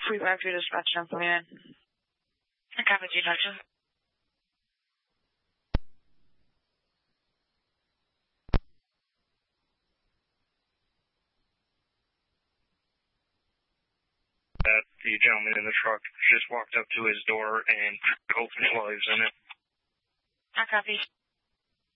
353 dispatch, I'm coming in. I copy you, Doctor. The gentleman in the truck just walked up to his door and opened while he was in it. I copy.